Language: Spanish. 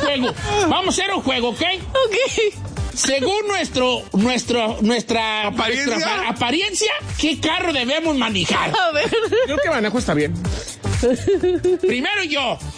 juego. Vamos a hacer un juego, ¿ok? Ok. Según nuestra apariencia, ¿qué carro debemos manejar? A ver. Creo que manejo está bien. Primero yo.